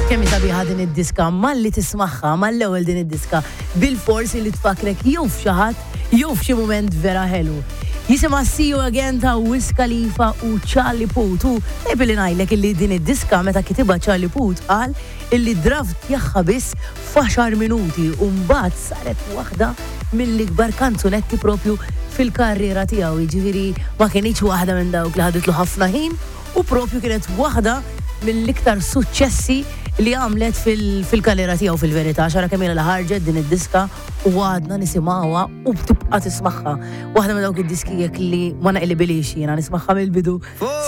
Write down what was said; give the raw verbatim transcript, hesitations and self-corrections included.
kemm sabiħa din id-diska malli tismaħħa mal-ewwel din id-diska bil-forsi li tfakrek jew f'xi ħadd jew f'xi mument vera ħelu. Jisimha See You Again ta' Wiz Khalifa u Charlie Puth u nejbilli ngħidlek illi din id-diska meta kitibha Charlie Puth qal illi draft jaħħa biss f'għaxar minuti u mbagħad saret waħda mill-ikbar kanzunetti propju fil-karriera tiegħu, jiġifieri ma kienx waħda minn dawk li ħaditlu ħafna ħin u propju kienet waħda mill-iktar suċċessi li għamlet fil-karriera tiegħu fil-verità. Xara kemm ilha ħarġet din id-diska u għadna nisimgħuha u tibqa' tismaħħa. Waħda minn dawk id-diskijek li ma naqlibilix jiena nismaħħa mill-bidu